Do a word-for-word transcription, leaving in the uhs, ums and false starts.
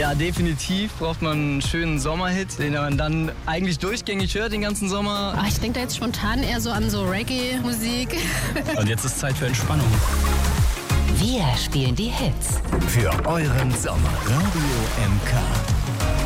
Ja, definitiv braucht man einen schönen Sommerhit, den man dann eigentlich durchgängig hört den ganzen Sommer. Ach, ich denke da jetzt spontan eher so an so Reggae-Musik. Und jetzt ist Zeit für Entspannung. Wir spielen die Hits für euren Sommer. Radio M K.